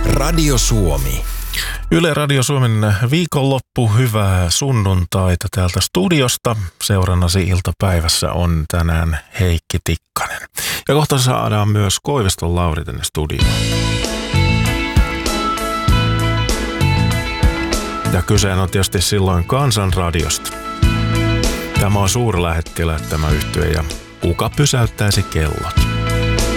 Radio Suomi. Yle Radio Suomen viikonloppu, hyvää sunnuntaita täältä studiosta. Seurannasi iltapäivässä on tänään Heikki Tikkanen. Ja kohta saadaan myös Koiviston Lauri tänne studioon. Ja kyse on tietysti silloin Kansanradiosta. Tämä on suurlähettiläät tämä yhtye ja kuka pysäyttäisi kellot?